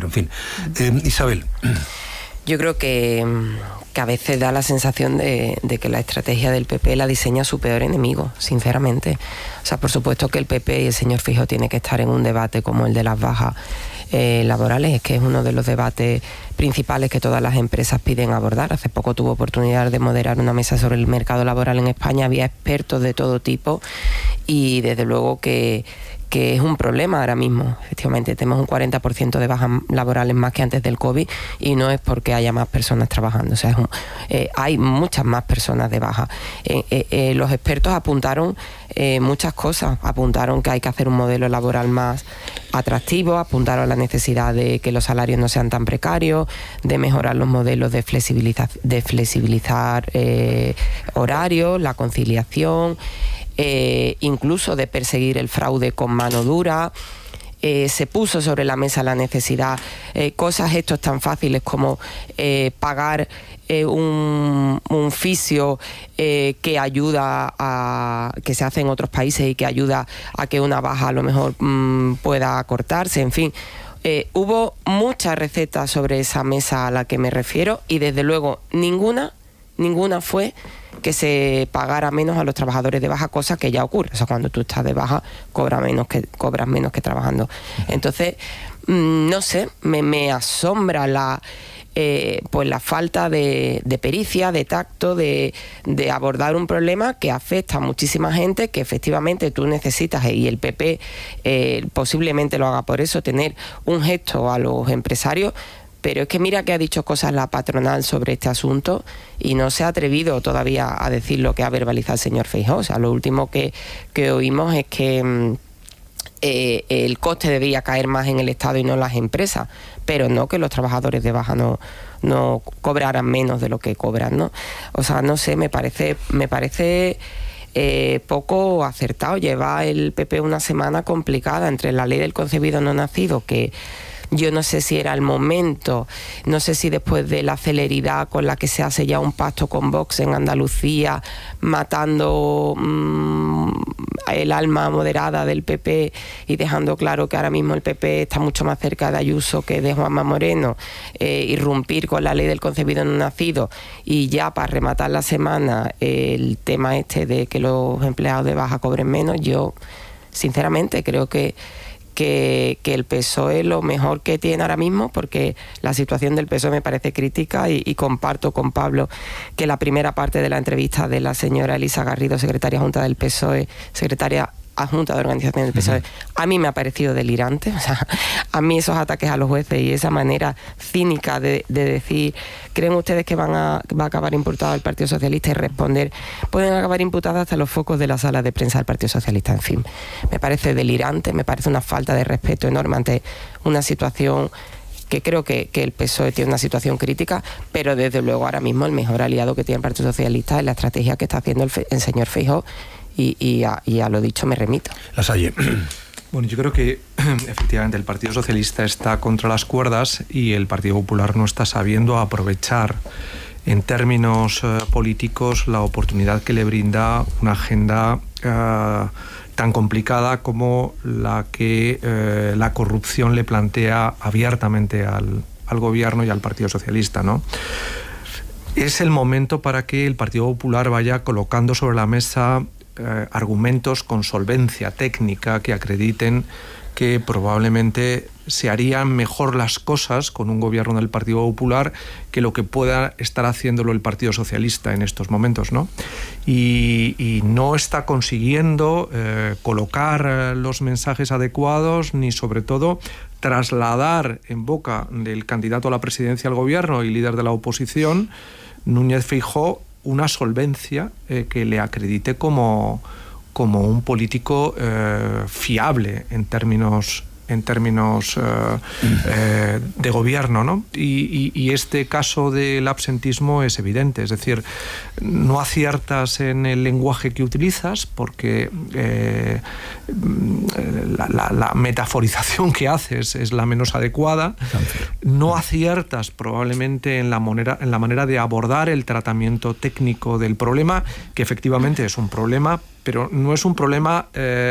en fin. Isabel. Yo creo que a veces da la sensación de que la estrategia del PP la diseña su peor enemigo, sinceramente. O sea, por supuesto que el PP y el señor Feijóo tiene que estar en un debate como el de las bajas laborales, es que es uno de los debates principales que todas las empresas piden abordar. Hace poco tuve oportunidad de moderar una mesa sobre el mercado laboral en España, había expertos de todo tipo y desde luego que es un problema ahora mismo. Efectivamente, tenemos un 40% de bajas laborales más que antes del COVID y no es porque haya más personas trabajando, o sea, hay muchas más personas de baja. Los expertos apuntaron muchas cosas, apuntaron que hay que hacer un modelo laboral más atractivo, apuntaron la necesidad de que los salarios no sean tan precarios, de mejorar los modelos de flexibilizar horarios, la conciliación, incluso de perseguir el fraude con mano dura. Se puso sobre la mesa la necesidad, cosas estos tan fáciles como pagar un fisio que ayuda a que se hace en otros países y que ayuda a que una baja a lo mejor pueda acortarse, en fin. Hubo muchas recetas sobre esa mesa a la que me refiero y desde luego ninguna fue que se pagara menos a los trabajadores de baja, cosa que ya ocurre. O sea, cuando tú estás de baja cobras menos que trabajando. Entonces, no sé, me asombra la falta de pericia, de tacto, de abordar un problema que afecta a muchísima gente, que efectivamente tú necesitas, y el PP posiblemente lo haga por eso, tener un gesto a los empresarios. Pero es que mira que ha dicho cosas la patronal sobre este asunto y no se ha atrevido todavía a decir lo que ha verbalizado el señor Feijóo. O sea, lo último que oímos es que el coste debía caer más en el Estado y no en las empresas, pero no que los trabajadores de baja no cobraran menos de lo que cobran, ¿no? O sea, no sé, me parece poco acertado. Lleva el PP una semana complicada entre la ley del concebido no nacido, que yo no sé si era el momento, no sé si después de la celeridad con la que se hace ya un pacto con Vox en Andalucía, matando el alma moderada del PP y dejando claro que ahora mismo el PP está mucho más cerca de Ayuso que de Juanma Moreno, irrumpir con la ley del concebido no nacido y ya para rematar la semana el tema este de que los empleados de baja cobren menos. Yo sinceramente creo que el PSOE es lo mejor que tiene ahora mismo, porque la situación del PSOE me parece crítica y comparto con Pablo que la primera parte de la entrevista de la señora Elisa Garrido, secretaria adjunta del PSOE, secretaria adjunta de organización del PSOE, a mí me ha parecido delirante. O sea, a mí esos ataques a los jueces y esa manera cínica de decir, ¿creen ustedes que va a acabar imputado el Partido Socialista? Y responder, pueden acabar imputadas hasta los focos de la sala de prensa del Partido Socialista. En fin, me parece delirante, me parece una falta de respeto enorme ante una situación que creo que el PSOE tiene una situación crítica, pero desde luego ahora mismo el mejor aliado que tiene el Partido Socialista es la estrategia que está haciendo el señor Feijóo. Y a lo dicho me remito. Lasalle. Bueno, yo creo que efectivamente el Partido Socialista está contra las cuerdas y el Partido Popular no está sabiendo aprovechar en términos políticos la oportunidad que le brinda una agenda tan complicada como la que la corrupción le plantea abiertamente al gobierno y al Partido Socialista, ¿no? Es el momento para que el Partido Popular vaya colocando sobre la mesa argumentos con solvencia técnica que acrediten que probablemente se harían mejor las cosas con un gobierno del Partido Popular que lo que pueda estar haciéndolo el Partido Socialista en estos momentos, ¿no? Y no está consiguiendo colocar los mensajes adecuados ni sobre todo trasladar en boca del candidato a la presidencia del gobierno y líder de la oposición, Núñez Feijóo, una solvencia que le acredite como un político fiable en términos de gobierno, ¿no? Y este caso del absentismo es evidente, es decir, no aciertas en el lenguaje que utilizas porque la metaforización que haces es la menos adecuada, no aciertas probablemente en la manera de abordar el tratamiento técnico del problema, que efectivamente es un problema, pero no es un problema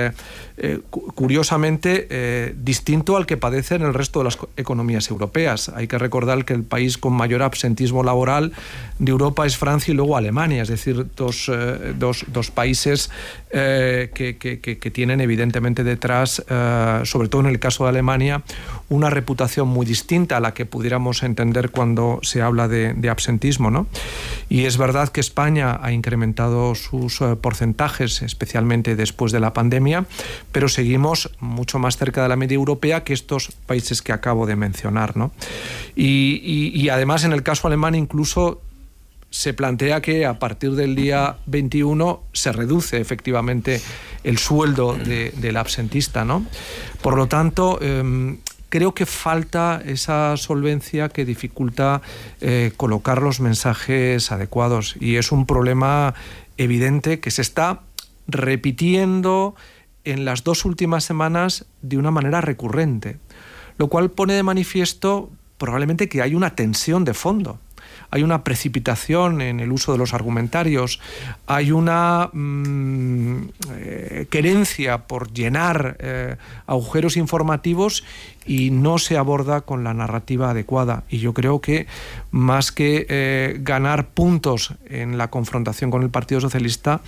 curiosamente distinto al que padecen el resto de las economías europeas. Hay que recordar que el país con mayor absentismo laboral de Europa es Francia y luego Alemania, es decir, dos países que tienen evidentemente detrás, sobre todo en el caso de Alemania, una reputación muy distinta a la que pudiéramos entender cuando se habla de absentismo, ¿no? Y es verdad que España ha incrementado sus porcentajes, especialmente después de la pandemia, pero seguimos mucho más cerca de la media europea que estos países que acabo de mencionar, ¿no? Y además, en el caso alemán, incluso se plantea que a partir del día 21 se reduce efectivamente el sueldo del absentista, ¿no? Por lo tanto, creo que falta esa solvencia que dificulta colocar los mensajes adecuados, y es un problema evidente que se está repitiendo en las 2 últimas semanas de una manera recurrente, lo cual pone de manifiesto probablemente que hay una tensión de fondo. Hay una precipitación en el uso de los argumentarios, hay una querencia por llenar agujeros informativos y no se aborda con la narrativa adecuada. Y yo creo que más que ganar puntos en la confrontación con el Partido Socialista,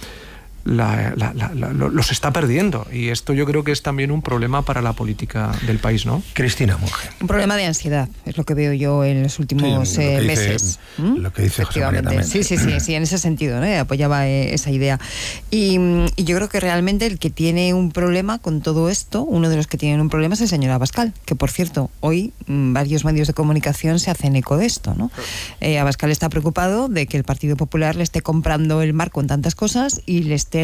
los está perdiendo, y esto yo creo que es también un problema para la política del país, ¿no? Cristina Monge. Un problema de ansiedad, es lo que veo yo en los últimos meses. Lo que dice José María también. Sí, en ese sentido, ¿no? Apoyaba esa idea. Y yo creo que realmente el que tiene un problema con todo esto, uno de los que tienen un problema es el señor Abascal, que por cierto, hoy varios medios de comunicación se hacen eco de esto, ¿no? Abascal está preocupado de que el Partido Popular le esté comprando el mar con tantas cosas y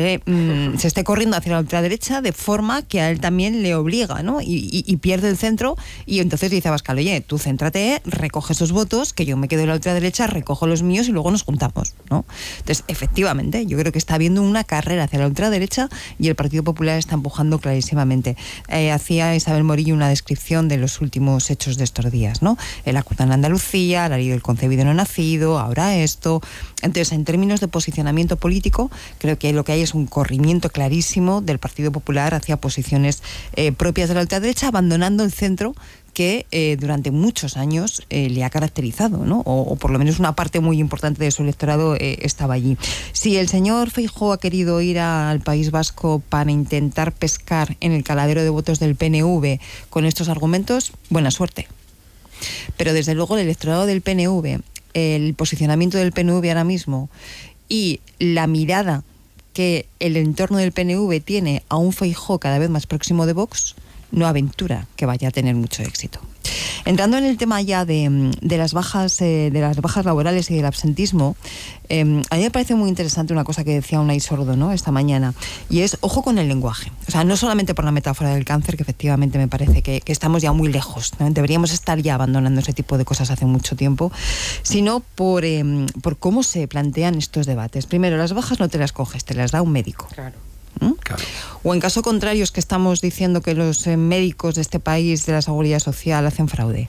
se esté corriendo hacia la ultraderecha de forma que a él también le obliga, ¿no? Y pierde el centro, y entonces dice Abascal: oye, tú céntrate, recoge esos votos, que yo me quedo en la ultraderecha, recojo los míos y luego nos juntamos, ¿no? Entonces, efectivamente, yo creo que está habiendo una carrera hacia la ultraderecha y el Partido Popular está empujando clarísimamente. Hacía Isabel Morillo una descripción de los últimos hechos de estos días, ¿no? El acuerdo en Andalucía, la ley del concebido no nacido, ahora esto. Entonces, en términos de posicionamiento político, creo que lo que hay es un corrimiento clarísimo del Partido Popular hacia posiciones propias de la ultraderecha, abandonando el centro que durante muchos años le ha caracterizado, ¿no? O por lo menos una parte muy importante de su electorado estaba allí. Si el señor Feijóo ha querido ir al País Vasco para intentar pescar en el caladero de votos del PNV con estos argumentos, buena suerte. Pero desde luego el electorado del PNV, el posicionamiento del PNV ahora mismo y la mirada que el entorno del PNV tiene a un Feijóo cada vez más próximo de Vox, no aventura que vaya a tener mucho éxito. Entrando en el tema ya de las bajas laborales y del absentismo, a mí me parece muy interesante una cosa que decía Unai Sordo, ¿no?, esta mañana, y es ojo con el lenguaje. O sea, no solamente por la metáfora del cáncer, que efectivamente me parece que estamos ya muy lejos, ¿no? Deberíamos estar ya abandonando ese tipo de cosas hace mucho tiempo, sino por cómo se plantean estos debates. Primero, las bajas no te las coges, te las da un médico. Claro. Claro. O en caso contrario es que estamos diciendo que los médicos de este país, de la Seguridad Social, hacen fraude.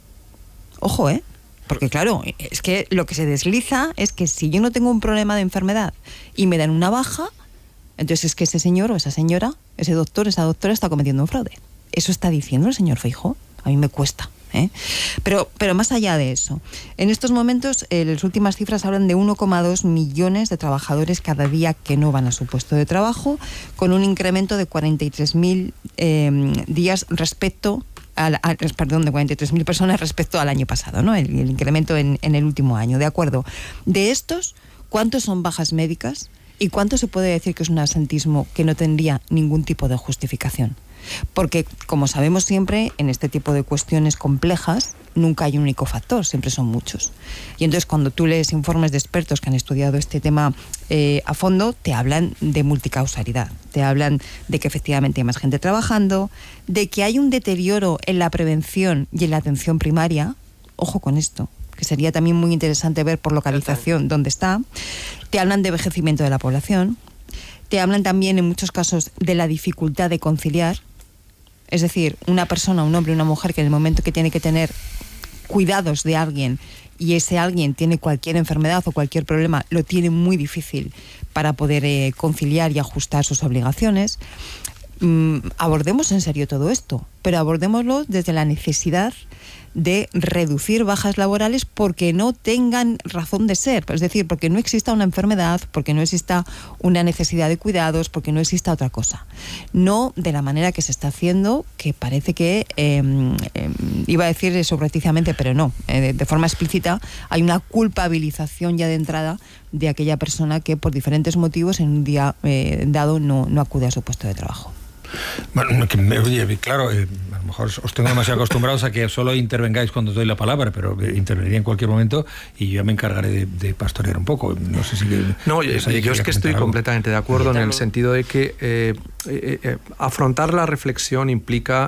Ojo, porque claro, es que lo que se desliza es que si yo no tengo un problema de enfermedad y me dan una baja, entonces es que ese señor o esa señora, ese doctor, esa doctora está cometiendo un fraude. Eso está diciendo el señor Feijóo. A mí me cuesta. Pero más allá de eso, en estos momentos las últimas cifras hablan de 1,2 millones de trabajadores cada día que no van a su puesto de trabajo, con un incremento de 43.000 días respecto de 43.000 personas respecto al año pasado, ¿no? El incremento en el último año, ¿de acuerdo? De estos, ¿cuántos son bajas médicas? ¿Y cuánto se puede decir que es un absentismo que no tendría ningún tipo de justificación? Porque, como sabemos siempre, en este tipo de cuestiones complejas, nunca hay un único factor, siempre son muchos. Y entonces, cuando tú lees informes de expertos que han estudiado este tema a fondo, te hablan de multicausalidad, te hablan de que efectivamente hay más gente trabajando, de que hay un deterioro en la prevención y en la atención primaria. Ojo con esto, que sería también muy interesante ver por localización dónde está. Te hablan de envejecimiento de la población, te hablan también en muchos casos de la dificultad de conciliar. Es decir, una persona, un hombre, una mujer que en el momento que tiene que tener cuidados de alguien y ese alguien tiene cualquier enfermedad o cualquier problema, lo tiene muy difícil para poder conciliar y ajustar sus obligaciones. Abordemos en serio todo esto, pero abordémoslo desde la necesidad de reducir bajas laborales porque no tengan razón de ser, es decir, porque no exista una enfermedad, porque no exista una necesidad de cuidados, porque no exista otra cosa. No de la manera que se está haciendo, que parece que, iba a decir subrepticiamente, pero no, de forma explícita, hay una culpabilización ya de entrada de aquella persona que por diferentes motivos en un día dado no acude a su puesto de trabajo. Bueno, oye, claro, a lo mejor os tengo demasiado acostumbrados a que solo intervengáis cuando os doy la palabra, pero interveniría en cualquier momento y yo ya me encargaré de pastorear un poco. No sé si... No, yo es que estoy completamente de acuerdo en el sentido de que afrontar la reflexión implica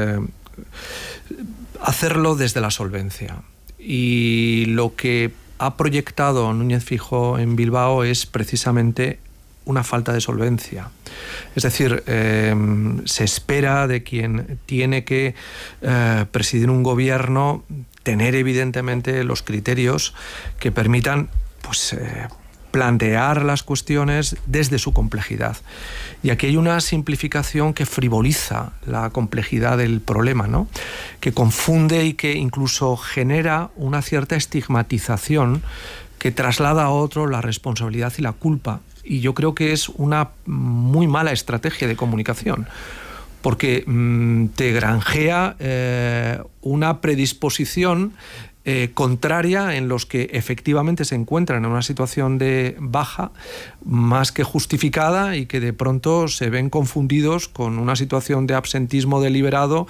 hacerlo desde la solvencia. Y lo que ha proyectado Núñez Feijóo en Bilbao es precisamente una falta de solvencia. Es decir, se espera de quien tiene que presidir un gobierno tener evidentemente los criterios que permitan pues, plantear las cuestiones desde su complejidad. Y aquí hay una simplificación que frivoliza la complejidad del problema, ¿no? Que confunde y que incluso genera una cierta estigmatización que traslada a otro la responsabilidad y la culpa. Y yo creo que es una muy mala estrategia de comunicación, porque te granjea una predisposición contraria en los que efectivamente se encuentran en una situación de baja más que justificada y que de pronto se ven confundidos con una situación de absentismo deliberado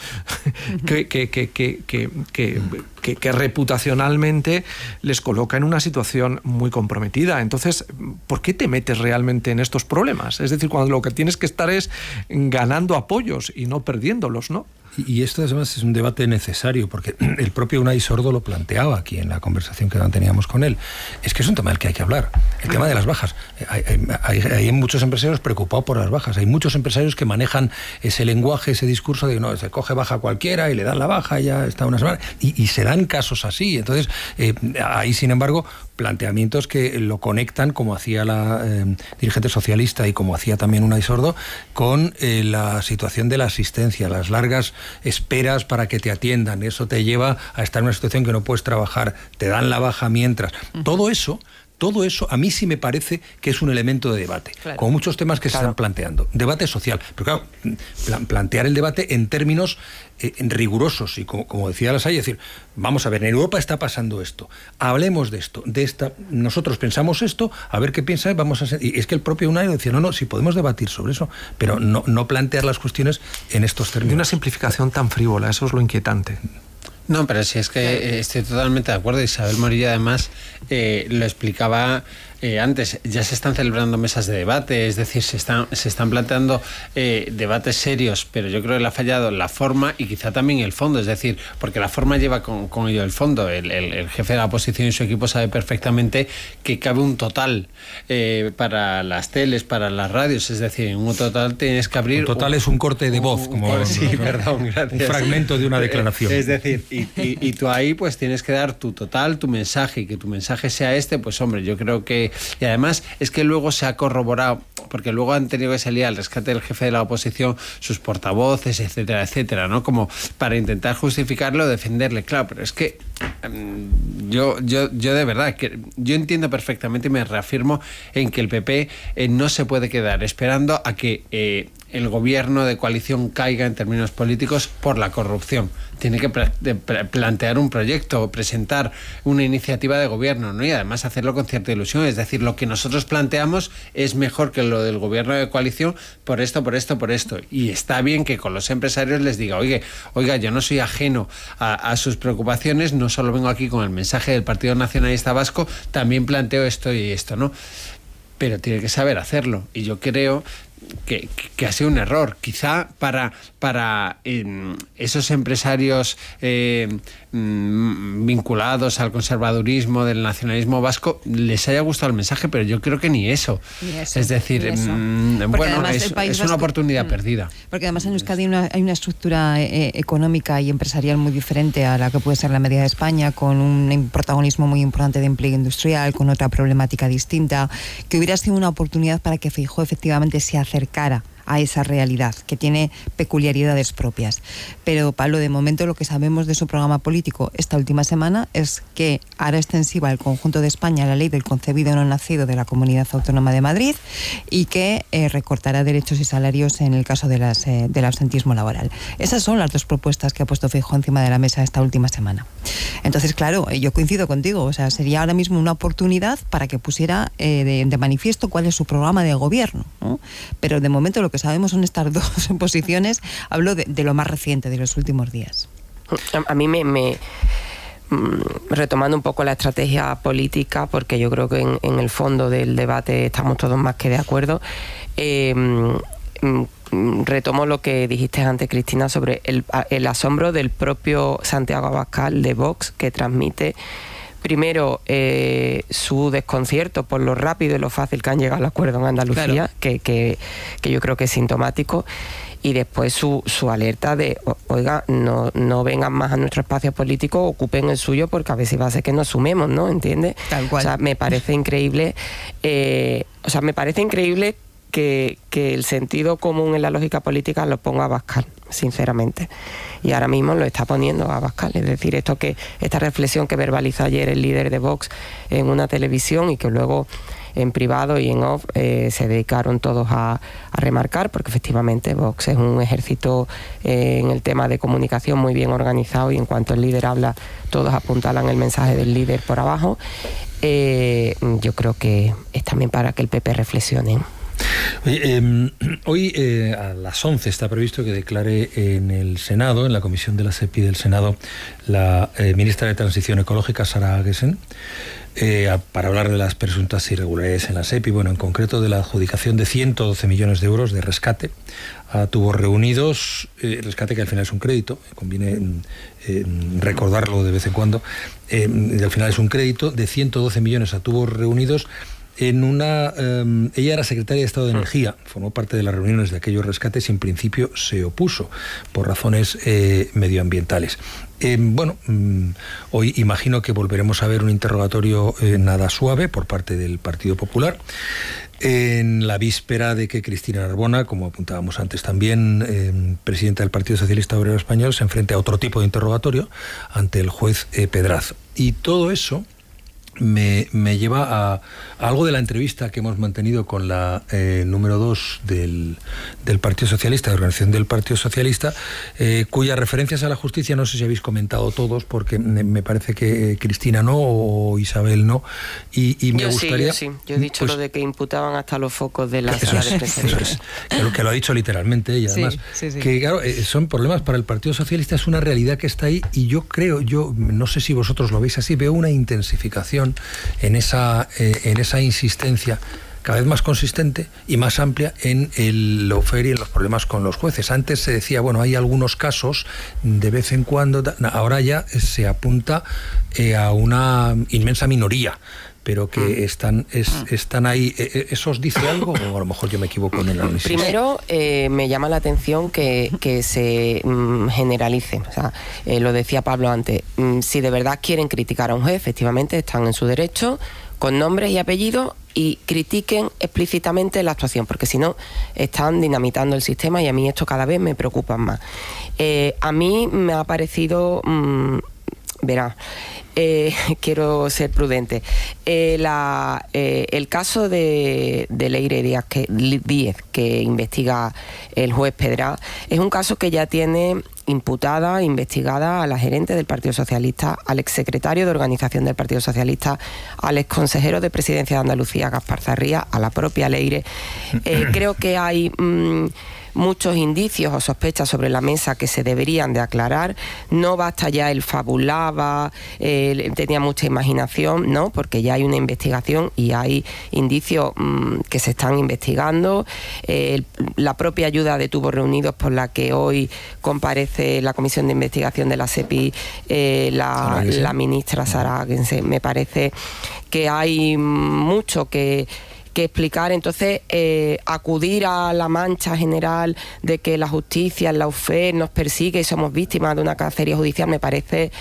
que reputacionalmente les coloca en una situación muy comprometida. Entonces, ¿por qué te metes realmente en estos problemas? Es decir, cuando lo que tienes que estar es ganando apoyos y no perdiéndolos, ¿no? Y esto además es un debate necesario, porque el propio Unai Sordo lo planteaba aquí en la conversación que manteníamos con él. Es que es un tema del que hay que hablar, el tema de las bajas. Hay muchos empresarios preocupados por las bajas, hay muchos empresarios que manejan ese lenguaje, ese discurso de no, se coge baja cualquiera y le dan la baja y ya está una semana, y se dan casos así. Entonces, hay sin embargo planteamientos que lo conectan, como hacía la dirigente socialista y como hacía también Unai Sordo, con la situación de la asistencia, las largas esperas para que te atiendan. Eso te lleva a estar en una situación que no puedes trabajar, te dan la baja mientras. Todo eso a mí sí me parece que es un elemento de debate, claro, como muchos temas que se están planteando. Debate social, pero claro, plantear el debate en términos rigurosos y como decía Lasalle, decir, vamos a ver, en Europa está pasando esto, hablemos de esto, nosotros pensamos esto, a ver qué piensa, y es que el propio Unai decía, no, si podemos debatir sobre eso, pero no plantear las cuestiones en estos términos. De una simplificación tan frívola, eso es lo inquietante. No, pero sí, es que estoy totalmente de acuerdo. Isabel Morillo además lo explicaba antes, ya se están celebrando mesas de debate, es decir, se están planteando debates serios, pero yo creo que le ha fallado la forma y quizá también el fondo, es decir, porque la forma lleva con ello el fondo. El jefe de la oposición y su equipo sabe perfectamente que cabe un total para las teles, para las radios, es decir, en un total tienes que abrir... Un total es un corte de voz, perdón, gracias. Un fragmento de una declaración. Es decir, y tú ahí pues tienes que dar tu total, tu mensaje, y que tu mensaje sea pues hombre, yo creo que... Y además es que luego se ha corroborado, porque luego han tenido que salir al rescate del jefe de la oposición sus portavoces, etcétera, etcétera, ¿no? Como para intentar justificarlo, defenderle, claro, pero es que yo de verdad, que yo entiendo perfectamente y me reafirmo en que el PP no se puede quedar esperando a que el gobierno de coalición caiga en términos políticos por la corrupción. Tiene que plantear un proyecto, presentar una iniciativa de gobierno, ¿no? Y además hacerlo con cierta ilusión. Es decir, lo que nosotros planteamos es mejor que lo del gobierno de coalición por esto. Y está bien que con los empresarios les diga, oiga, yo no soy ajeno a sus preocupaciones, no solo vengo aquí con el mensaje del Partido Nacionalista Vasco, también planteo esto y esto, ¿no? Pero tiene que saber hacerlo. Y yo creo que ha sido un error, quizá para esos empresarios vinculados al conservadurismo del nacionalismo vasco les haya gustado el mensaje, pero yo creo que ni eso. Es decir, bueno, es una oportunidad perdida. Porque además en Euskadi hay una estructura económica y empresarial muy diferente a la que puede ser la media de España, con un protagonismo muy importante de empleo industrial, con otra problemática distinta, que hubiera sido una oportunidad para que Feijóo efectivamente se acercara a esa realidad, que tiene peculiaridades propias. Pero, Pablo, de momento lo que sabemos de su programa político esta última semana es que hará extensiva al conjunto de España la ley del concebido no nacido de la Comunidad Autónoma de Madrid y que recortará derechos y salarios en el caso del absentismo laboral. Esas son las dos propuestas que ha puesto Feijóo encima de la mesa esta última semana. Entonces, claro, yo coincido contigo, o sea, sería ahora mismo una oportunidad para que pusiera de manifiesto cuál es su programa de gobierno, ¿no? Pero de momento lo que sabemos son estas dos posiciones. Hablo de lo más reciente, de los últimos días. A mí retomando un poco la estrategia política, porque yo creo que en el fondo del debate estamos todos más que de acuerdo, retomo lo que dijiste antes, Cristina, sobre el asombro del propio Santiago Abascal de Vox, que transmite primero su desconcierto por lo rápido y lo fácil que han llegado al acuerdo en Andalucía, claro, que yo creo que es sintomático, y después su alerta de, oiga, no vengan más a nuestro espacio político, ocupen el suyo, porque a veces va a ser que nos sumemos, ¿no? ¿Entiendes? Tal cual. O sea, me parece increíble, que el sentido común en la lógica política lo ponga Abascal, sinceramente. Y ahora mismo lo está poniendo Abascal. Es decir, esta reflexión que verbalizó ayer el líder de Vox en una televisión y que luego en privado y en off se dedicaron todos a remarcar, porque efectivamente Vox es un ejército en el tema de comunicación muy bien organizado, y en cuanto el líder habla, todos apuntalan el mensaje del líder por abajo. Yo creo que es también para que el PP reflexione. Oye, hoy a las 11 está previsto que declare en el Senado, en la comisión de la SEPI del Senado, la ministra de Transición Ecológica, Sara Agesen, para hablar de las presuntas irregularidades en la SEPI, bueno, en concreto de la adjudicación de 112 millones de euros de rescate a Tubos Reunidos, rescate que al final es un crédito, conviene recordarlo de vez en cuando, al final es un crédito de 112 millones a Tubos Reunidos. Ella era secretaria de Estado de Energía, formó parte de las reuniones de aquellos rescates y en principio se opuso por razones medioambientales. Hoy imagino que volveremos a ver un interrogatorio nada suave por parte del Partido Popular, en la víspera de que Cristina Narbona, como apuntábamos antes también, presidenta del Partido Socialista Obrero Español, se enfrente a otro tipo de interrogatorio ante el juez Pedraza. Y todo eso me lleva a algo de la entrevista que hemos mantenido con la número 2 del Partido Socialista, de Organización del Partido Socialista, cuyas referencias a la justicia no sé si habéis comentado todos, porque me parece que Cristina no, o Isabel no, y me gustaría... Yo sí, yo he dicho lo de que imputaban hasta los focos de la sala de prensa. Eso es, que lo ha dicho literalmente ella, además. Sí. Que claro, son problemas para el Partido Socialista, es una realidad que está ahí, y yo no sé si vosotros lo veis así, veo una intensificación en esa insistencia cada vez más consistente y más amplia en el lawfare y en los problemas con los jueces. Antes se decía, bueno, hay algunos casos de vez en cuando, ahora ya se apunta a una inmensa minoría, pero que están ahí. ¿Eso os dice algo o a lo mejor yo me equivoco en el análisis? Primero, me llama la atención que se generalice. O sea, lo decía Pablo antes, si de verdad quieren criticar a un juez, efectivamente están en su derecho, con nombres y apellidos, y critiquen explícitamente la actuación, porque si no están dinamitando el sistema, y a mí esto cada vez me preocupa más. A mí me ha parecido... quiero ser prudente. El caso de Leire Díaz que investiga el juez Pedraz es un caso que ya tiene imputada, investigada a la gerente del Partido Socialista, al exsecretario de Organización del Partido Socialista, al exconsejero de Presidencia de Andalucía, Gaspar Zarría, a la propia Leire. Creo que hay muchos indicios o sospechas sobre la mesa que se deberían de aclarar. No basta ya el fabulaba, tenía mucha imaginación, ¿no? Porque ya hay una investigación y hay indicios que se están investigando. La propia ayuda de Tubos Reunidos, por la que hoy comparece la Comisión de Investigación de la SEPI, la ministra Sara Agense, me parece que hay mucho que explicar. Entonces, acudir a la mancha general de que la justicia, la UFER nos persigue y somos víctimas de una cacería judicial, me parece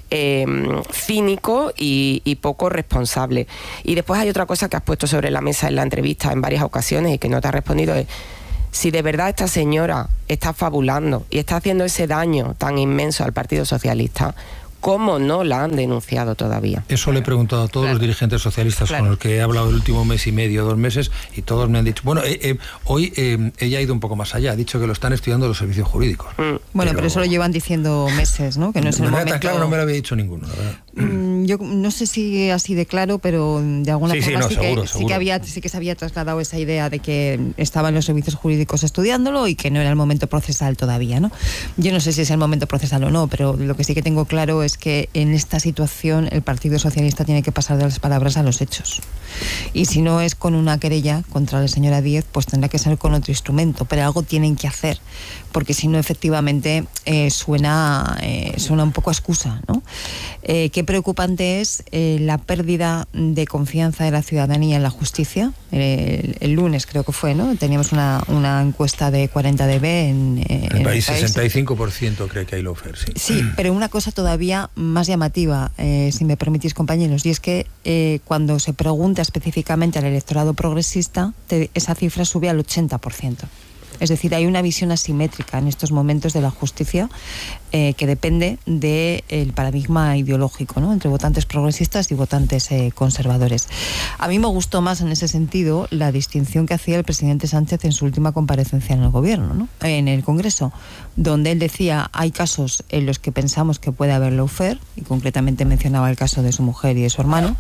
cínico y poco responsable. Y después hay otra cosa que has puesto sobre la mesa en la entrevista en varias ocasiones y que no te ha respondido, es si de verdad esta señora está fabulando y está haciendo ese daño tan inmenso al Partido Socialista, ¿cómo no la han denunciado todavía? Eso le he preguntado a todos los dirigentes socialistas con los que he hablado el último mes y medio, 2 meses, y todos me han dicho... Bueno, hoy ella ha ido un poco más allá, ha dicho que lo están estudiando los servicios jurídicos. Bueno, pero eso lo llevan diciendo meses, ¿no? Que no es el momento... Tan claro no me lo había dicho ninguno, la verdad. Yo no sé si así de claro, pero de alguna forma seguro. Sí que se había trasladado esa idea de que estaban los servicios jurídicos estudiándolo y que no era el momento procesal todavía, ¿no? Yo no sé si es el momento procesal o no, pero lo que sí que tengo claro es que en esta situación el Partido Socialista tiene que pasar de las palabras a los hechos. Y si no es con una querella contra la señora Díez, pues tendrá que ser con otro instrumento, pero algo tienen que hacer, porque si no, efectivamente, suena un poco a excusa, ¿no? Qué preocupante es la pérdida de confianza de la ciudadanía en la justicia. El lunes creo que fue, ¿no? Teníamos una encuesta de 40 dB en el país. 65% cree que hay lawfare, sí. Sí, pero una cosa todavía más llamativa, si me permitís, compañeros, y es que cuando se pregunta específicamente al electorado progresista, esa cifra sube al 80%. Es decir, hay una visión asimétrica en estos momentos de la justicia que depende del paradigma ideológico, ¿no? Entre votantes progresistas y votantes conservadores. A mí me gustó más en ese sentido la distinción que hacía el presidente Sánchez en su última comparecencia en el gobierno, ¿no? En el Congreso, donde él decía hay casos en los que pensamos que puede haber lawfare, y concretamente mencionaba el caso de su mujer y de su hermano,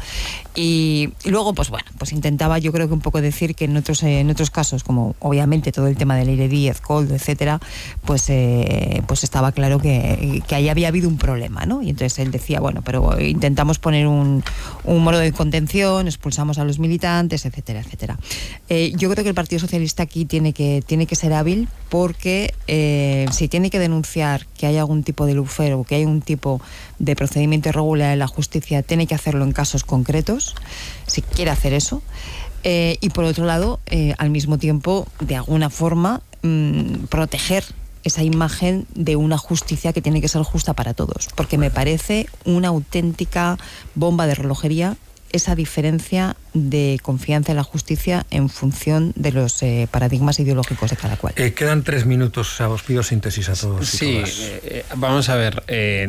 y luego pues intentaba, yo creo que un poco decir que en otros casos, como obviamente todo el tema de Leire Díez, Koldo, etcétera, pues estaba claro que ahí había habido un problema, ¿no? Y entonces él decía, bueno, pero intentamos poner un muro de contención, expulsamos a los militantes, etcétera, etcétera. Yo creo que el Partido Socialista aquí tiene que ser hábil, porque si tiene que denunciar que hay algún tipo de lawfare o que hay un tipo de procedimiento irregular en la justicia, tiene que hacerlo en casos concretos, si quiere hacer eso. Y por otro lado, al mismo tiempo, de alguna forma, proteger esa imagen de una justicia que tiene que ser justa para todos, porque me parece una auténtica bomba de relojería esa diferencia de confianza en la justicia en función de los paradigmas ideológicos de cada cual. Quedan 3 minutos, os pido síntesis a todos. Sí, vamos a ver,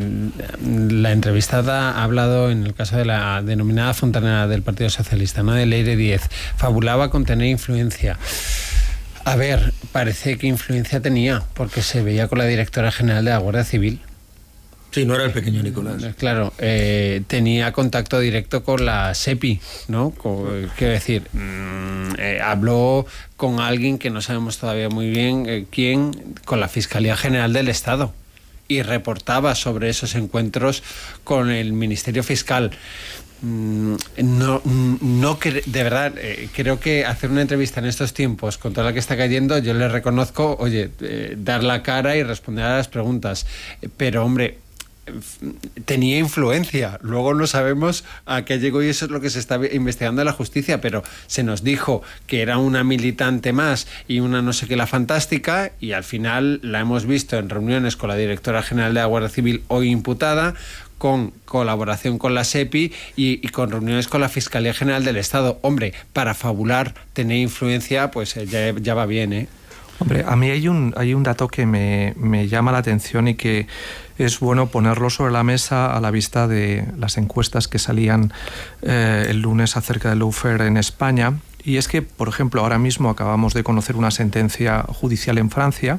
la entrevistada ha hablado en el caso de la denominada fontanera del Partido Socialista, ¿no? De Leire Díez, fabulaba con tener influencia. A ver, parece que influencia tenía, porque se veía con la directora general de la Guardia Civil. Sí, no era el pequeño Nicolás. Claro, tenía contacto directo con la SEPI, ¿no? Quiero decir, habló con alguien que no sabemos todavía muy bien quién, con la Fiscalía General del Estado, y reportaba sobre esos encuentros con el Ministerio Fiscal. De verdad, creo que hacer una entrevista en estos tiempos con toda la que está cayendo, yo le reconozco, oye, dar la cara y responder a las preguntas, pero hombre, tenía influencia. Luego no sabemos a qué llegó y eso es lo que se está investigando en la justicia, pero se nos dijo que era una militante más y una no sé qué la fantástica, y al final la hemos visto en reuniones con la directora general de la Guardia Civil, hoy imputada, con colaboración con la SEPI y con reuniones con la Fiscalía General del Estado. Hombre, para fabular, tener influencia, pues ya va bien, ¿eh? Hombre, a mí hay un dato que me llama la atención y que es bueno ponerlo sobre la mesa a la vista de las encuestas que salían el lunes acerca del lawfare en España. Y es que, por ejemplo, ahora mismo acabamos de conocer una sentencia judicial en Francia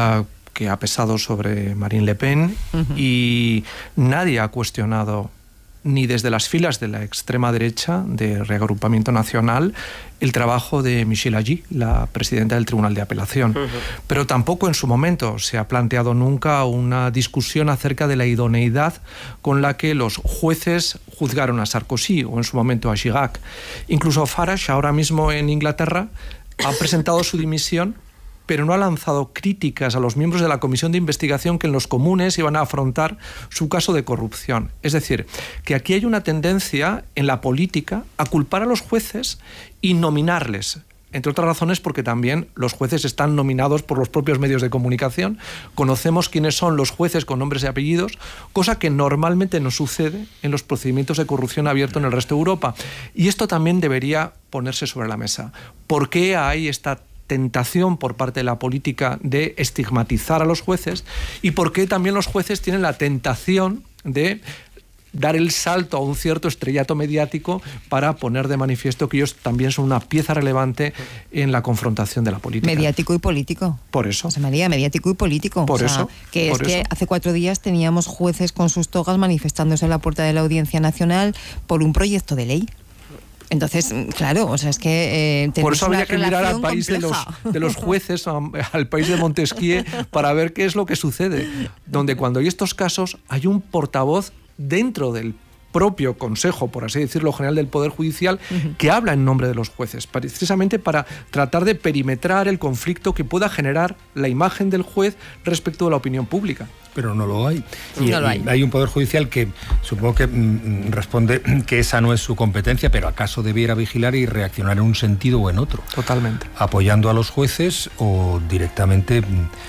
que ha pesado sobre Marine Le Pen, y nadie ha cuestionado ni desde las filas de la extrema derecha de Reagrupamiento Nacional el trabajo de Michelle Agee, la presidenta del Tribunal de Apelación. Pero tampoco en su momento se ha planteado nunca una discusión acerca de la idoneidad con la que los jueces juzgaron a Sarkozy o en su momento a Chirac. Incluso Farage, ahora mismo en Inglaterra, ha presentado su dimisión, pero no ha lanzado críticas a los miembros de la comisión de investigación que en los comunes iban a afrontar su caso de corrupción. Es decir, que aquí hay una tendencia en la política a culpar a los jueces y nominarles. Entre otras razones porque también los jueces están nominados por los propios medios de comunicación. Conocemos quiénes son los jueces con nombres y apellidos, cosa que normalmente no sucede en los procedimientos de corrupción abiertos en el resto de Europa. Y esto también debería ponerse sobre la mesa. ¿Por qué hay esta tentación por parte de la política de estigmatizar a los jueces y por qué también los jueces tienen la tentación de dar el salto a un cierto estrellato mediático para poner de manifiesto que ellos también son una pieza relevante en la confrontación de la política? Mediático y político. Por eso. José María, mediático y político. Por eso. Que hace 4 días teníamos jueces con sus togas manifestándose en la puerta de la Audiencia Nacional por un proyecto de ley. Entonces, claro, o sea, es que por eso habría que mirar al país de los jueces, al país de Montesquieu, para ver qué es lo que sucede. Donde cuando hay estos casos hay un portavoz dentro del propio Consejo, por así decirlo, General del Poder Judicial, que habla en nombre de los jueces, precisamente para tratar de perimetrar el conflicto que pueda generar la imagen del juez respecto de la opinión pública. Pero no lo hay. No lo hay. Hay un Poder Judicial que supongo que responde que esa no es su competencia, pero acaso debiera vigilar y reaccionar en un sentido o en otro. Totalmente. Apoyando a los jueces o directamente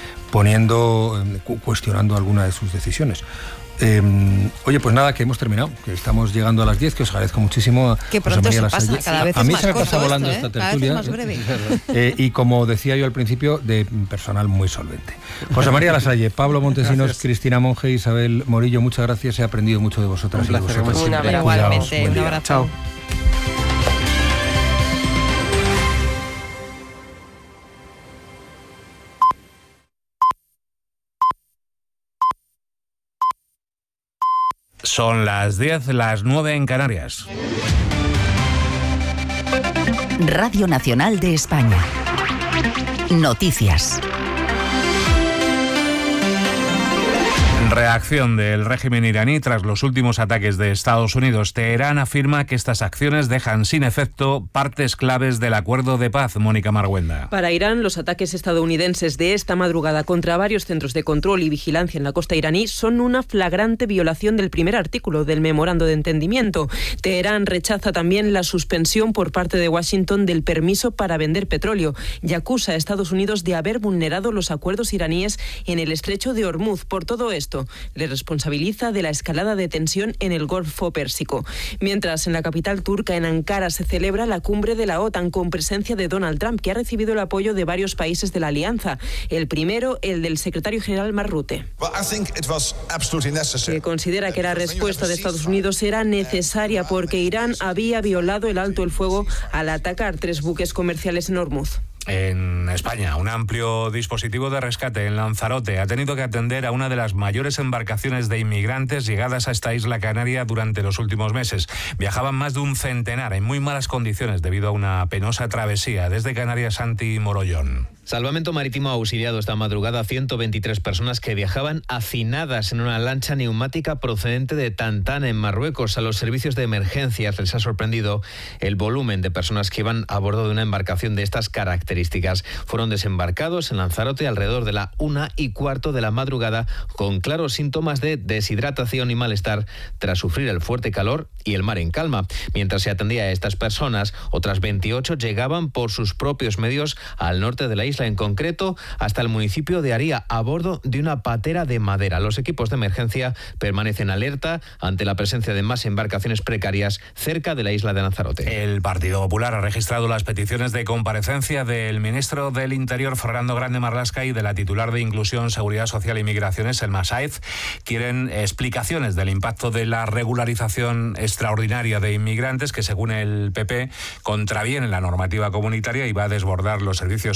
cuestionando alguna de sus decisiones. Oye, pues nada, que hemos terminado, que estamos llegando a las 10, que os agradezco muchísimo. Que pronto se pasa, cada vez a mí es se me más pasa corto volando esto, esta cada vez tertulia. es más breve. Y como decía yo al principio, de personal muy solvente. José María Lasalle, Pablo Montesinos, Cristina Monge, Isabel Morillo, muchas gracias, he aprendido mucho de vosotras y de vosotros. Un abrazo. Igualmente, un abrazo. Chao. Son las 10, las 9 en Canarias. Radio Nacional de España. Noticias. Reacción del régimen iraní tras los últimos ataques de Estados Unidos. Teherán afirma que estas acciones dejan sin efecto partes claves del acuerdo de paz. Mónica Marguenda. Para Irán, los ataques estadounidenses de esta madrugada contra varios centros de control y vigilancia en la costa iraní son una flagrante violación del primer artículo del memorando de entendimiento. Teherán rechaza también la suspensión por parte de Washington del permiso para vender petróleo y acusa a Estados Unidos de haber vulnerado los acuerdos iraníes en el estrecho de Hormuz. Por todo esto, le responsabiliza de la escalada de tensión en el Golfo Pérsico. Mientras, en la capital turca, en Ankara, se celebra la cumbre de la OTAN con presencia de Donald Trump, que ha recibido el apoyo de varios países de la alianza. El primero, el del secretario general Mark Rutte, que considera que la respuesta de Estados Unidos era necesaria porque Irán había violado el alto el fuego al atacar 3 buques comerciales en Hormuz. En España, un amplio dispositivo de rescate en Lanzarote ha tenido que atender a una de las mayores embarcaciones de inmigrantes llegadas a esta isla canaria durante los últimos meses. Viajaban más de un centenar en muy malas condiciones debido a una penosa travesía desde Canarias. Santi Morollón. Salvamento Marítimo ha auxiliado esta madrugada a 123 personas que viajaban hacinadas en una lancha neumática procedente de Tantán, en Marruecos. A los servicios de emergencias les ha sorprendido el volumen de personas que iban a bordo de una embarcación de estas características. Fueron desembarcados en Lanzarote alrededor de la 1:15 de la madrugada con claros síntomas de deshidratación y malestar tras sufrir el fuerte calor y el mar en calma. Mientras se atendía a estas personas, otras 28 llegaban por sus propios medios al norte de la isla, en concreto hasta el municipio de Aría, a bordo de una patera de madera. Los equipos de emergencia permanecen alerta ante la presencia de más embarcaciones precarias cerca de la isla de Lanzarote. El Partido Popular ha registrado las peticiones de comparecencia del ministro del Interior, Fernando Grande Marlaska, y de la titular de Inclusión, Seguridad Social y Migraciones, Selma Sáez. Quieren explicaciones del impacto de la regularización extraordinaria de inmigrantes que, según el PP, contraviene la normativa comunitaria y va a desbordar los servicios sociales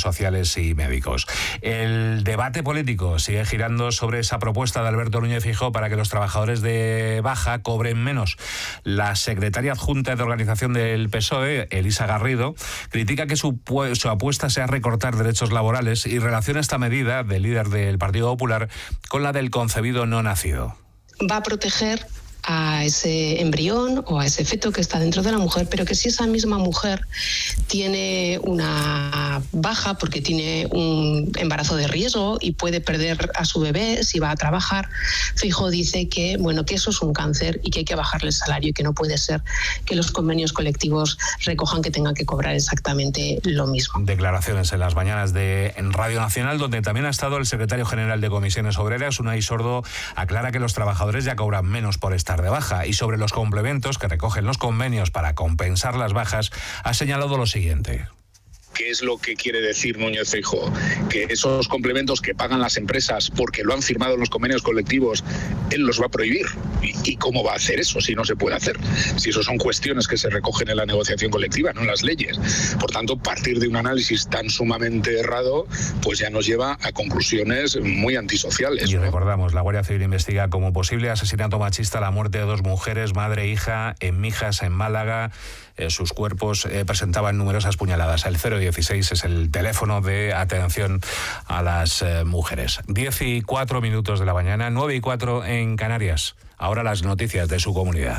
trabajadores y médicos. El debate político sigue girando sobre esa propuesta de Alberto Núñez Feijóo para que los trabajadores de baja cobren menos. La secretaria adjunta de organización del PSOE, Elisa Garrido, critica que su apuesta sea recortar derechos laborales y relaciona esta medida del líder del Partido Popular con la del concebido no nacido. Va a proteger a ese embrión o a ese feto que está dentro de la mujer, pero que si esa misma mujer tiene una baja porque tiene un embarazo de riesgo y puede perder a su bebé si va a trabajar, Feijóo dice que, bueno, que eso es un cáncer y que hay que bajarle el salario y que no puede ser que los convenios colectivos recojan que tengan que cobrar exactamente lo mismo. Declaraciones en las mañanas en Radio Nacional, donde también ha estado el secretario general de Comisiones Obreras, Unai Sordo, aclara que los trabajadores ya cobran menos por estar de baja, y sobre los complementos que recogen los convenios para compensar las bajas ha señalado lo siguiente. ¿Qué es lo que quiere decir Núñez Feijóo? Que esos complementos que pagan las empresas porque lo han firmado en los convenios colectivos, él los va a prohibir. ¿Y cómo va a hacer eso si no se puede hacer? Si eso son cuestiones que se recogen en la negociación colectiva, no en las leyes. Por tanto, partir de un análisis tan sumamente errado, pues ya nos lleva a conclusiones muy antisociales. Y recordamos, la Guardia Civil investiga como posible asesinato machista la muerte de 2 mujeres, madre e hija, en Mijas, en Málaga. Sus cuerpos presentaban numerosas puñaladas. El 016 es el teléfono de atención a las mujeres. 10:04 de la mañana, 9:04 en Canarias. Ahora las noticias de su comunidad.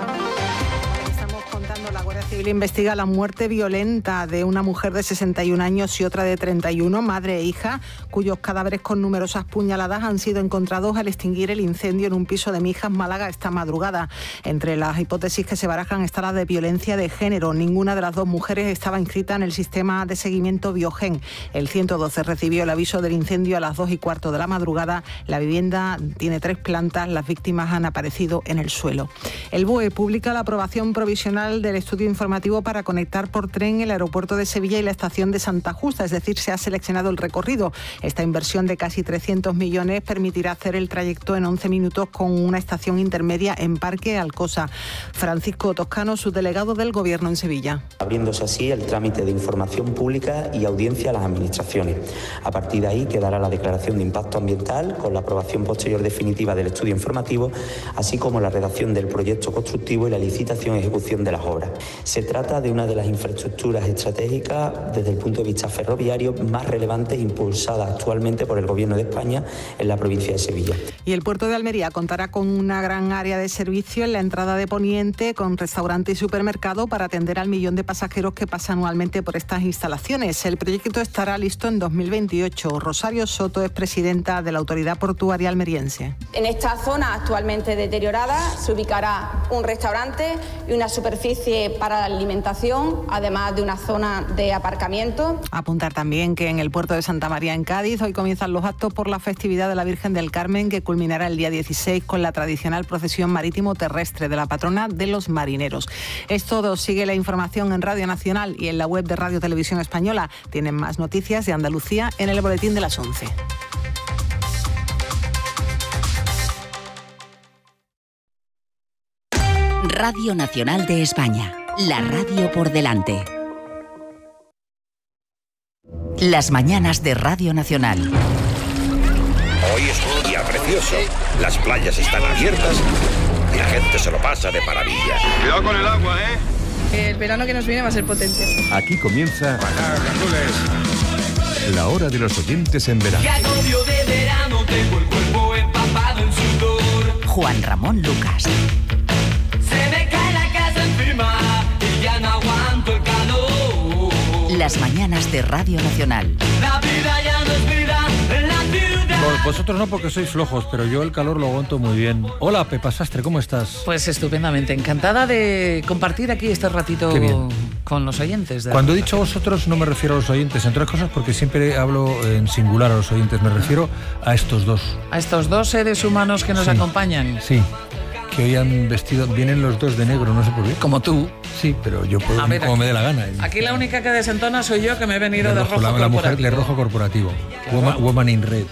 La Guardia Civil investiga la muerte violenta de una mujer de 61 años y otra de 31, madre e hija, cuyos cadáveres con numerosas puñaladas han sido encontrados al extinguir el incendio en un piso de Mijas, Málaga, esta madrugada. Entre las hipótesis que se barajan está la de violencia de género. Ninguna de las 2 mujeres estaba inscrita en el sistema de seguimiento Biogen. El 112 recibió el aviso del incendio a las 2:15 de la madrugada. La vivienda tiene 3 plantas. Las víctimas han aparecido en el suelo. El BOE publica la aprobación provisional del estudio informativo para conectar por tren el aeropuerto de Sevilla y la estación de Santa Justa, es decir, se ha seleccionado el recorrido. Esta inversión de casi 300 millones permitirá hacer el trayecto en 11 minutos con una estación intermedia en Parque Alcosa. Francisco Toscano, subdelegado del Gobierno en Sevilla. Abriéndose así el trámite de información pública y audiencia a las administraciones. A partir de ahí quedará la declaración de impacto ambiental con la aprobación posterior definitiva del estudio informativo, así como la redacción del proyecto constructivo y la licitación y ejecución de las obras. Se trata de una de las infraestructuras estratégicas desde el punto de vista ferroviario más relevantes impulsadas actualmente por el Gobierno de España en la provincia de Sevilla. Y el puerto de Almería contará con una gran área de servicio en la entrada de Poniente, con restaurante y supermercado para atender al 1.000.000 de pasajeros que pasan anualmente por estas instalaciones. El proyecto estará listo en 2028. Rosario Soto es presidenta de la Autoridad Portuaria Almeriense. En esta zona actualmente deteriorada se ubicará un restaurante y una superficie para la alimentación, además de una zona de aparcamiento. Apuntar también que en el puerto de Santa María, en Cádiz, hoy comienzan los actos por la festividad de la Virgen del Carmen, que culminará el día 16 con la tradicional procesión marítimo-terrestre de la patrona de los marineros. Es todo. Sigue la información en Radio Nacional y en la web de Radio Televisión Española. Tienen más noticias de Andalucía en el boletín de las 11. Radio Nacional de España, la radio por delante. Las mañanas de Radio Nacional. Hoy es un día precioso, las playas están abiertas y la gente se lo pasa de maravilla. Cuidado con el agua, ¿eh? El verano que nos viene va a ser potente. Aquí comienza la hora de los oyentes en verano. De verano tengo el cuerpo empapado en sudor. Juan Ramón Lucas. Se me cae la casa encima y ya no aguanto el calor. Las mañanas de Radio Nacional. La vida ya no es vida en la ciudad. Vosotros no, porque sois flojos, pero yo el calor lo aguanto muy bien. Hola, Pepa Sastre, ¿cómo estás? Pues estupendamente, encantada de compartir aquí este ratito con los oyentes. Cuando he dicho vosotros no me refiero a los oyentes, entre otras cosas porque siempre hablo en singular a los oyentes, me refiero a estos dos. A estos dos seres humanos que nos acompañan. Sí. Que hoy han vestido, vienen los dos de negro, no sé por qué. Como tú. Sí, pero yo puedo ir como me dé la gana. Aquí la única que desentona soy yo, que me he venido de rojo corporativo. La mujer de rojo corporativo. Woman in red.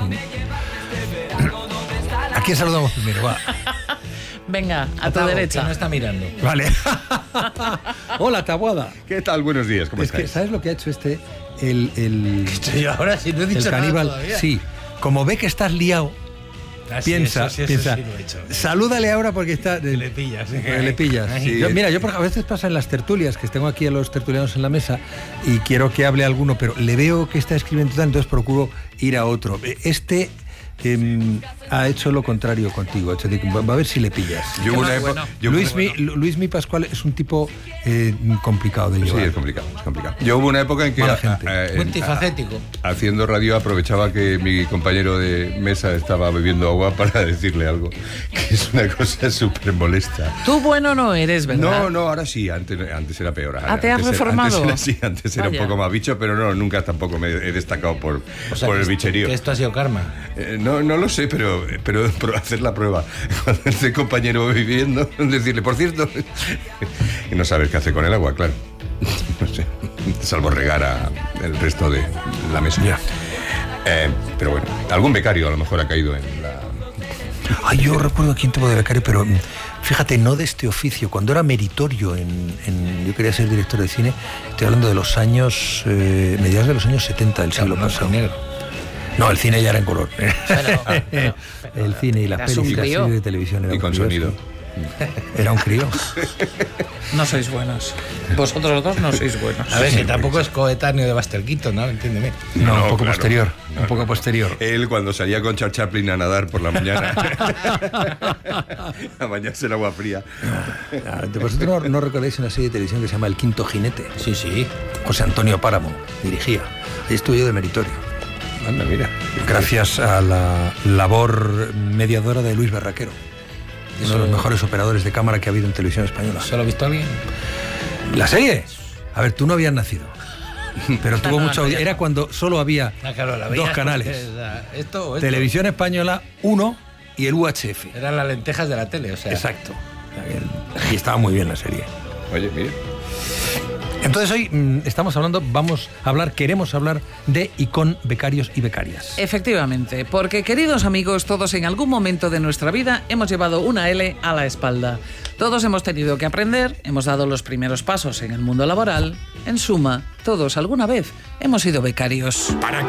¿A quién saludamos primero? Va. Venga, a tu derecha. Que no está mirando. Vale. Hola, Taboada. ¿Qué tal? Buenos días, ¿cómo estáis? Que, ¿sabes lo que ha hecho este? Estoy ahora, si no he dicho el caníbal, nada todavía. sí, como ve que estás liado, piensa, sí lo he hecho. Salúdale ahora porque está... Le pillas. Le pillas. Sí. Mira, yo a veces pasa en las tertulias, que tengo aquí a los tertulianos en la mesa y quiero que hable alguno, pero le veo que está escribiendo tal, entonces procuro ir a otro. Ha hecho lo contrario contigo. Va a ver si le pillas. Luismi Pascual es un tipo complicado de llevar. Sí, es complicado. Yo hubo una época en que multifacético. Haciendo radio aprovechaba que mi compañero de mesa estaba bebiendo agua para decirle algo, que es una cosa súper molesta. Tú bueno no eres, ¿verdad? No, ahora sí, antes era peor. ¿Te has reformado? Antes era un poco más bicho, pero no, nunca tampoco me he destacado por el bicherío. ¿Que esto ha sido karma? No lo sé, pero hacer la prueba. Cuando esté compañero viviendo, decirle, por cierto, y no sabes qué hace con el agua, claro. No sé, salvo regar el resto de la mesa. Pero bueno, algún becario a lo mejor ha caído en la... Yo recuerdo quién tuvo de becario, pero fíjate, no de este oficio. Cuando era meritorio yo quería ser director de cine, estoy hablando de los años, mediados de los años 70 del siglo pasado. No, el cine ya era en color. El cine y las pelis y las series de televisión eran y con sonido. Era un crío. No sois buenos. Vosotros dos no sois buenos. A ver, que tampoco es coetáneo de Buster Keaton, ¿no? Entiéndeme. No, un poco posterior. Un poco posterior. Él cuando salía con Charles Chaplin a nadar por la mañana. A bañarse en agua fría. ¿Vosotros no recordáis una serie de televisión que se llama El Quinto Jinete? Sí. José Antonio Páramo dirigía. Ahí estuve yo de meritorio. Anda, mira. Gracias a la labor mediadora de Luis Berraquero, uno de los mejores operadores de cámara que ha habido en televisión española. ¿Se lo ha visto alguien? ¿La serie? A ver, tú no habías nacido. Pero tuvo mucha audiencia. Era cuando solo había dos canales. ¿Esto o esto? Televisión Española 1 y el UHF. Eran las lentejas de la tele, o sea. Exacto. Y estaba muy bien la serie. Oye, mira. Entonces hoy queremos hablar de y con becarios y becarias. Efectivamente, porque queridos amigos, todos en algún momento de nuestra vida hemos llevado una L a la espalda. Todos hemos tenido que aprender, hemos dado los primeros pasos en el mundo laboral. En suma, todos alguna vez hemos sido becarios. ¿Para